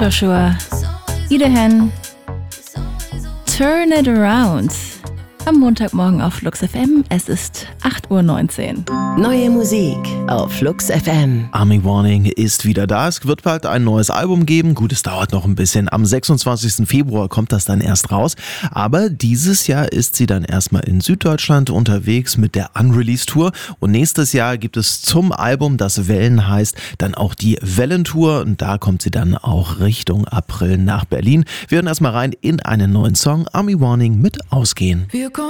Joshua Idehan, Turn It Around. Am Montagmorgen auf Flux FM. Es ist 8:19 Uhr. Neue Musik auf Flux FM. Army Warning ist wieder da. Es wird bald ein neues Album geben. Gut, es dauert noch ein bisschen. Am 26. Februar kommt das dann erst raus. Aber dieses Jahr ist sie dann erstmal in Süddeutschland unterwegs mit der Unreleased Tour. Und nächstes Jahr gibt es zum Album, das Wellen heißt, dann auch die Wellentour. Und da kommt sie dann auch Richtung April nach Berlin. Wir hören erstmal rein in einen neuen Song. Army Warning mit Ausgehen. Wir